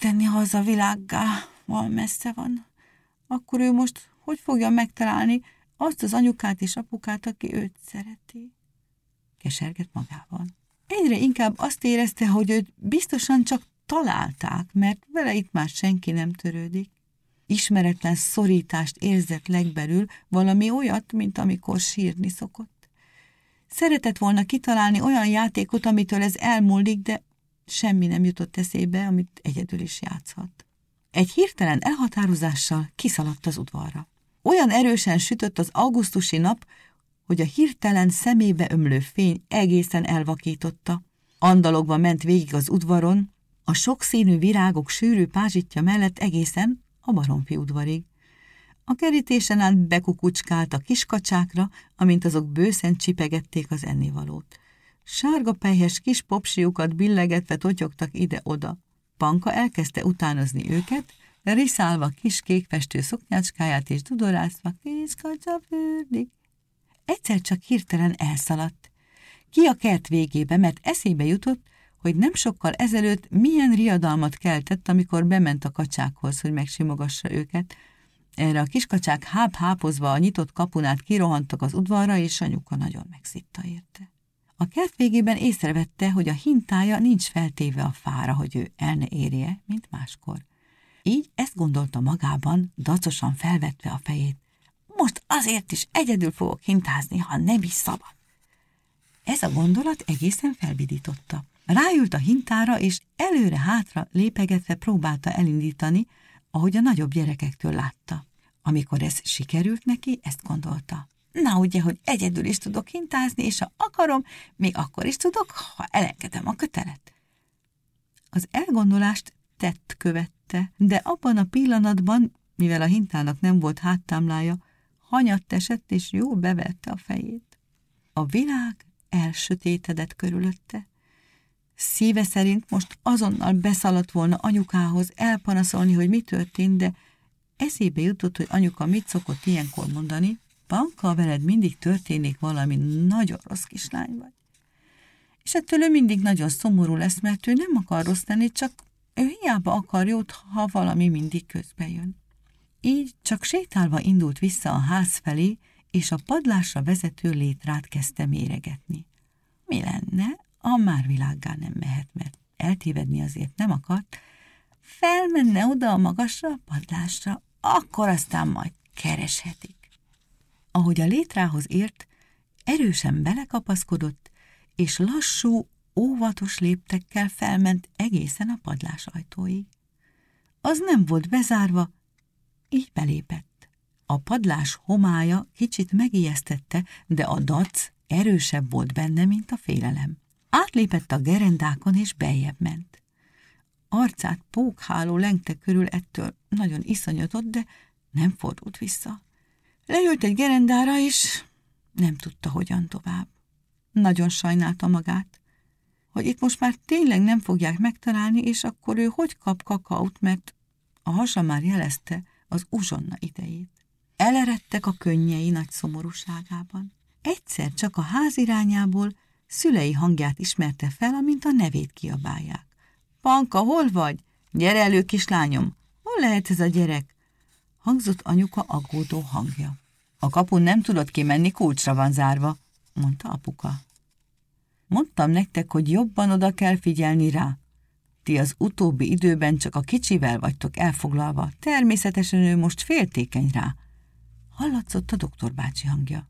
tenni, ha az a világgá van messze van? Akkor ő most hogy fogja megtalálni azt az anyukát és apukát, aki őt szereti? Kesergett magában. Egyre inkább azt érezte, hogy őt biztosan csak találták, mert vele itt már senki nem törődik. Ismeretlen szorítást érzett legbelül, valami olyat, mint amikor sírni szokott. Szeretett volna kitalálni olyan játékot, amitől ez elmúlik, de semmi nem jutott eszébe, amit egyedül is játszhat. Egy hirtelen elhatározással kiszaladt az udvarra. Olyan erősen sütött az augusztusi nap, hogy a hirtelen szemébe ömlő fény egészen elvakította. Andalogva ment végig az udvaron, a sokszínű virágok sűrű pázsitja mellett egészen a Baromfi udvarig. A kerítésen át bekukucskált a kiskacsákra, amint azok bőszen csipegették az ennivalót. Sárga pelyhes kis popsiukat billegetve totyogtak ide-oda. Panka elkezdte utánozni őket, riszálva kis kékfestő szoknyácskáját és dudorázva kiskacsa fürdik. Egyszer csak hirtelen elszaladt. Ki a kert végébe, mert eszébe jutott, hogy nem sokkal ezelőtt milyen riadalmat keltett, amikor bement a kacsákhoz, hogy megsimogassa őket. Erre a kiskacsák háb-hápozva a nyitott kapunát kirohantak az udvarra, és anyuka nagyon megszitta érte. A kert végében észrevette, hogy a hintája nincs feltéve a fára, hogy ő el ne érje, mint máskor. Így ezt gondolta magában, dacosan felvetve a fejét. Most azért is egyedül fogok hintázni, ha nem is szabad. Ez a gondolat egészen felvidította. Ráült a hintára, és előre-hátra lépegetve próbálta elindítani, ahogy a nagyobb gyerekektől látta. Amikor ez sikerült neki, ezt gondolta. Na ugye, hogy egyedül is tudok hintázni, és ha akarom, még akkor is tudok, ha elengedem a kötelet. Az elgondolást tett követte, de abban a pillanatban, mivel a hintának nem volt háttámlája, hanyatt esett, és jól beverte a fejét. A világ elsötétedett körülötte. Szíve szerint most azonnal beszaladt volna anyukához elpanaszolni, hogy mi történt, de eszébe jutott, hogy anyuka mit szokott ilyenkor mondani. Panka, veled mindig történik valami, nagyon rossz kislány vagy. És ettől ő mindig nagyon szomorú lesz, mert ő nem akar rossz tenni, csak ő hiába akar jót, ha valami mindig közbe jön. Így csak sétálva indult vissza a ház felé, és a padlásra vezető létrát kezdte méregetni. Mi lenne, ha már világgá nem mehet, mert eltévedni azért nem akart, felmenne oda a magasra a padlásra, akkor aztán majd kereshetik. Ahogy a létrához ért, erősen belekapaszkodott, és lassú, óvatos léptekkel felment egészen a padlás ajtóig. Az nem volt bezárva, így belépett. A padlás homálya kicsit megijesztette, de a dac erősebb volt benne, mint a félelem. Átlépett a gerendákon, és beljebb ment. Arcát pókháló lengte körül, ettől nagyon iszonyatott, de nem fordult vissza. Leült egy gerendára, és nem tudta, hogyan tovább. Nagyon sajnálta magát, hogy itt most már tényleg nem fogják megtalálni, és akkor ő hogy kap kakaót, mert a hasa már jelezte az uzsonna idejét. Eleredtek a könnyei nagy szomorúságában. Egyszer csak a ház irányából szülei hangját ismerte fel, amint a nevét kiabálják. Panka, hol vagy? Gyere elő, kislányom! Hol lehet ez a gyerek? Hangzott anyuka aggódó hangja. A kapun nem tudod kimenni, kulcsra van zárva, mondta apuka. Mondtam nektek, hogy jobban oda kell figyelni rá. Ti az utóbbi időben csak a kicsivel vagytok elfoglalva, természetesen ő most féltékeny rá. Hallatszott a doktor bácsi hangja.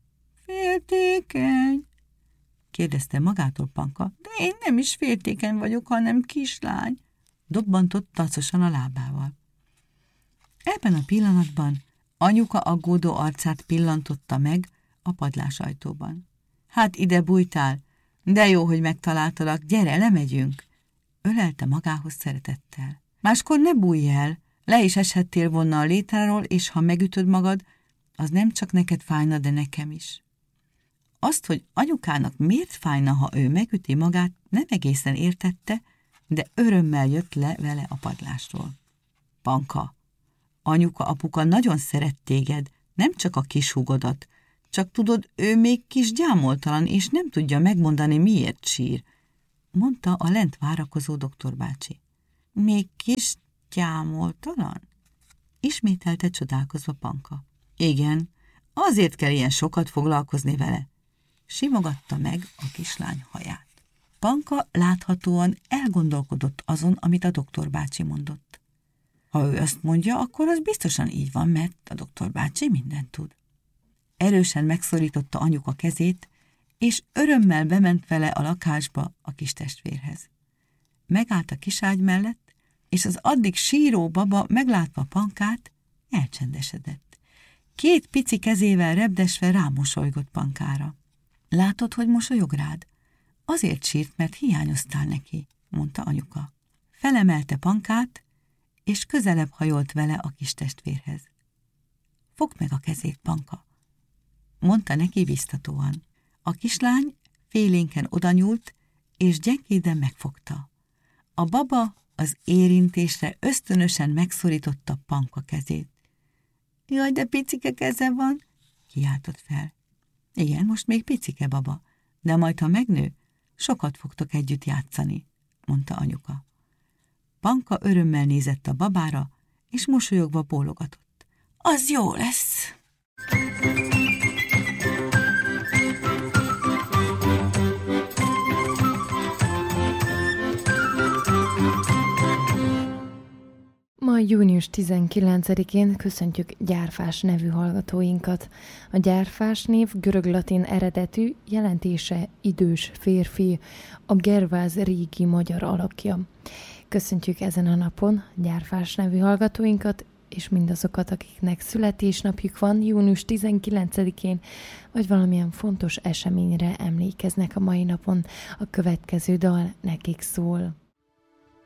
Féltékeny? Kérdezte magától Panka, de én nem is féltékeny vagyok, hanem kislány. Dobbantott tacosan a lábával. Ebben a pillanatban anyuka aggódó arcát pillantotta meg a padlásajtóban. Hát ide bújtál, de jó, hogy megtaláltalak, gyere, lemegyünk. Ölelte magához szeretettel. Máskor ne bújj el, le is eshettél volna a létráról, és ha megütöd magad, az nem csak neked fájna, de nekem is. Azt, hogy anyukának miért fájna, ha ő megüti magát, nem egészen értette, de örömmel jött le vele a padlásról. Panka, anyuka-apuka nagyon szeret téged, nem csak a kis húgodat, csak tudod, ő még kis gyámoltalan, és nem tudja megmondani, miért sír, mondta a lent várakozó doktor bácsi. Még kis gyámoltalan? Ismételte csodálkozva Panka. Igen, azért kell ilyen sokat foglalkozni vele. Simogatta meg a kislány haját. Panka láthatóan elgondolkodott azon, amit a doktor bácsi mondott. Ha ő azt mondja, akkor az biztosan így van, mert a doktor bácsi mindent tud. Erősen megszorította anyuka kezét, és örömmel bement vele a lakásba a kis testvérhez. Megállt a kiságy mellett, és az addig síró baba meglátva Pankát, elcsendesedett. 2 pici kezével repdesve rámosolygott Pankára. Látod, hogy mosolyog rád? Azért sírt, mert hiányoztál neki, mondta anyuka. Felemelte Pankát, és közelebb hajolt vele a kis testvérhez. Fogd meg a kezét, Panka, mondta neki biztatóan. A kislány félénken odanyúlt, és gyengéden megfogta. A baba az érintésre ösztönösen megszorította Panka kezét. Jaj, de picike keze van, kiáltott fel. Igen, most még picike, baba, de majd, ha megnő, sokat fogtok együtt játszani, mondta anyuka. Panka örömmel nézett a babára, és mosolyogva bólogatott. Az jó lesz! Ma június 19-én köszöntjük Gyárfás nevű hallgatóinkat. A Gyárfás név görög-latin eredetű, jelentése idős férfi, a gerváz régi magyar alakja. Köszöntjük ezen a napon Gyárfás nevű hallgatóinkat, és mindazokat, akiknek születésnapjuk van június 19-én, vagy valamilyen fontos eseményre emlékeznek a mai napon. A következő dal nekik szól.